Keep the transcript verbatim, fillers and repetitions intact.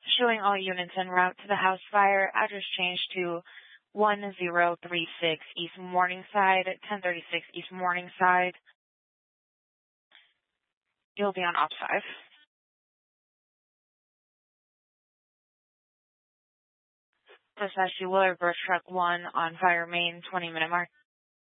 Showing all units en route to the house fire. Address changed to one zero three six East Morningside, ten thirty-six East Morningside. You'll be on Ops five. Dispatch to Willard Brush Truck one on fire main, twenty minute mark.